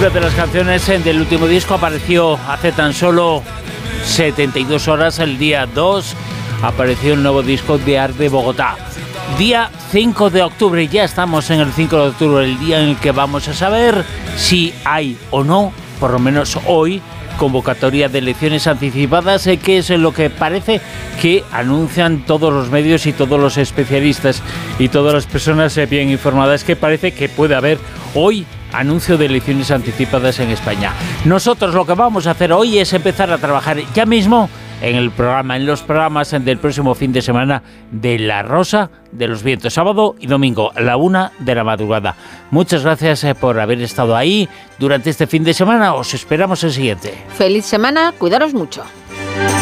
Una de las canciones del último disco apareció hace tan solo 72 horas, el día 2, apareció el nuevo disco de Arc de Bogotá. Día 5 de octubre, ya estamos en el 5 de octubre, el día en el que vamos a saber si hay o no, por lo menos hoy, convocatoria de elecciones anticipadas, que es lo que parece que anuncian todos los medios y todos los especialistas y todas las personas bien informadas, que parece que puede haber hoy anuncio de elecciones anticipadas en España. Nosotros lo que vamos a hacer hoy es empezar a trabajar ya mismo en el programa, en los programas del próximo fin de semana de La Rosa de los Vientos, sábado y domingo a la 1 de la madrugada. Muchas gracias por haber estado ahí durante este fin de semana. Os esperamos el siguiente. Feliz semana, cuidaros mucho.